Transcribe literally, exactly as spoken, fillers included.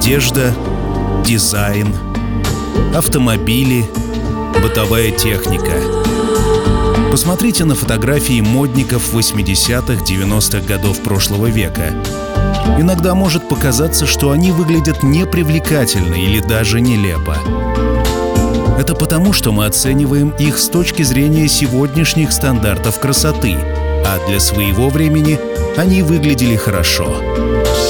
одежда, дизайн, автомобили, бытовая техника. Посмотрите на фотографии модников восьмидесятых-девяностых годов прошлого века. Иногда может показаться, что они выглядят непривлекательно или даже нелепо. Это потому, что мы оцениваем их с точки зрения сегодняшних стандартов красоты, а для своего времени они выглядели хорошо.